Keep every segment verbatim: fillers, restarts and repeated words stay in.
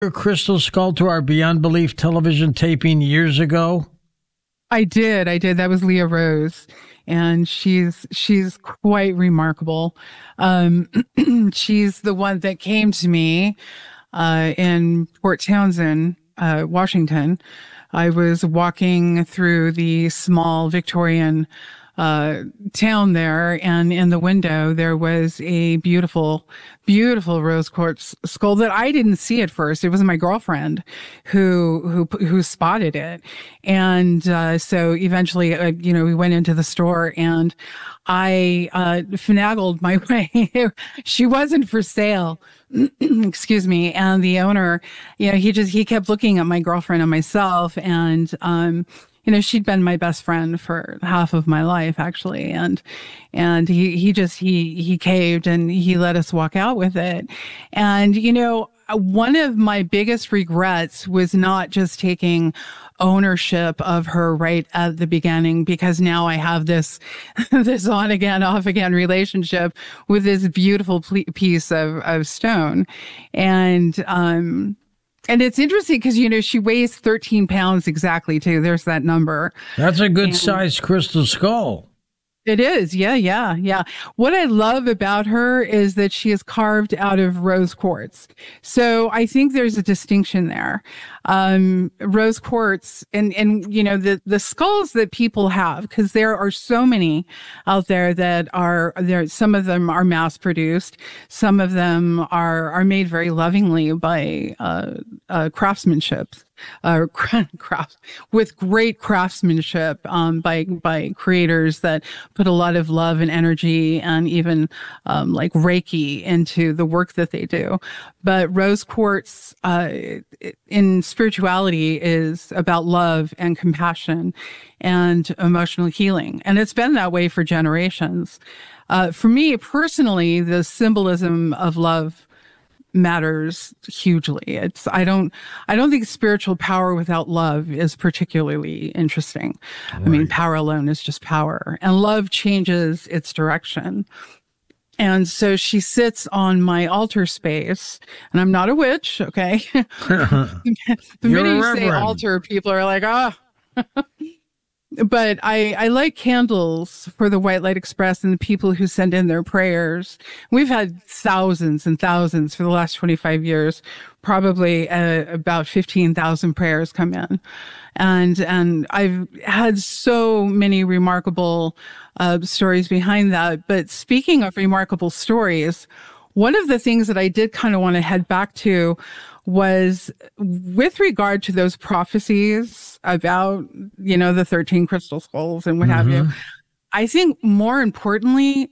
Your Crystal Skull to our Beyond Belief television taping years ago? I did. I did. That was Leah Rose. And she's she's quite remarkable. Um, she's the one that came to me uh, in Port Townsend, uh, Washington. I was walking through the small Victorian uh, town there, and in the window there was a beautiful, beautiful rose quartz skull that I didn't see at first. It was my girlfriend who who who spotted it, and uh, so eventually, uh, you know, we went into the store and I uh, finagled my way. She wasn't for sale. Excuse me. And the owner, you know, he just, he kept looking at my girlfriend and myself. And, um, you know, she'd been my best friend for half of my life, actually. And, and he, he just, he, he caved and he let us walk out with it. And, you know, one of my biggest regrets was not just taking ownership of her right at the beginning, because now I have this, this on again, off again relationship with this beautiful piece of, of stone. And, um, and it's interesting because, you know, she weighs thirteen pounds exactly too. There's that number. That's a good and sized crystal skull. It is. Yeah, yeah, yeah. What I love about her is that she is carved out of rose quartz. So I think there's a distinction there. Um, rose quartz and, and, you know, the, the skulls that people have, because there are so many out there that are there. Some of them are mass produced. Some of them are, are made very lovingly by, uh, uh, craftsmanship. Uh, craft with great craftsmanship um, by by creators that put a lot of love and energy and even um, like Reiki into the work that they do. But rose quartz uh, in spirituality is about love and compassion and emotional healing, and it's been that way for generations. Uh, for me personally, the symbolism of love matters hugely. It's, I don't, I don't think spiritual power without love is particularly interesting. Right. I mean, power alone is just power, and love changes its direction. And so she sits on my altar space, and I'm not a witch. Okay. the minute you say altar, people are like, ah, oh. But I, I like candles for the White Light Express and the people who send in their prayers. We've had thousands and thousands for the last twenty-five years, probably uh, about fifteen thousand prayers come in. And, and I've had so many remarkable uh, stories behind that. But speaking of remarkable stories, one of the things that I did kind of want to head back to was with regard to those prophecies about, you know, the thirteen crystal skulls and what mm-hmm. have you. I think more importantly,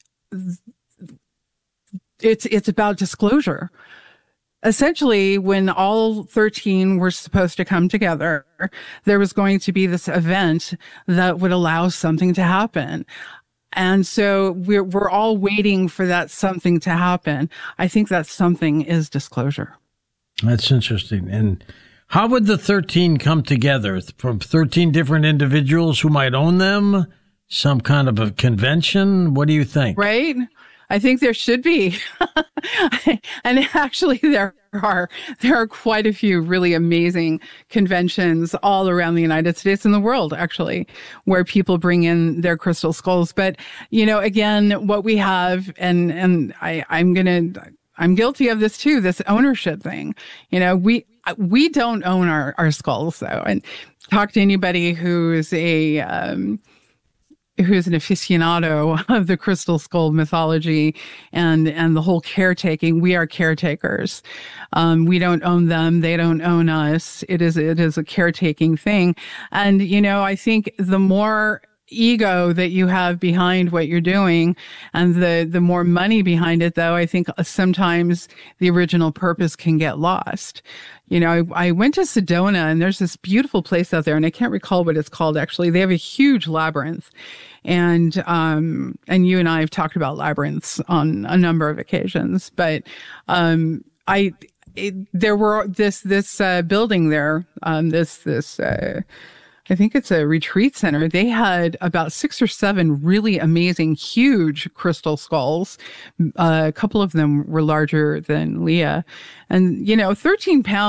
it's, it's about disclosure. Essentially, when all thirteen were supposed to come together, there was going to be this event that would allow something to happen. And so we're, we're all waiting for that something to happen. I think that something is disclosure. That's interesting. And how would the thirteen come together? From thirteen different individuals who might own them? Some kind of a convention? What do you think? Right? I think there should be. And actually there are, there are quite a few really amazing conventions all around the United States and the world, actually, where people bring in their crystal skulls. But, you know, again, what we have, and, and I, I'm going to, I'm guilty of this too, this ownership thing. You know, we, we don't own our, our skulls though. And talk to anybody who's a, um, who's an aficionado of the crystal skull mythology and, and the whole caretaking. We are caretakers. Um, we don't own them. They don't own us. It is, it is a caretaking thing. And, you know, I think the more ego that you have behind what you're doing and the, the more money behind it, though, I think sometimes the original purpose can get lost. You know, I, I went to Sedona, and there's this beautiful place out there, and I can't recall what it's called, actually. They have a huge labyrinth. And, um, and you and I have talked about labyrinths on a number of occasions, but, um, I, it, there were this, this, uh, building there, um, this, this, uh, I think it's a retreat center. They had about six or seven really amazing, huge crystal skulls. Uh, a couple of them were larger than Leah. And, you know, thirteen pounds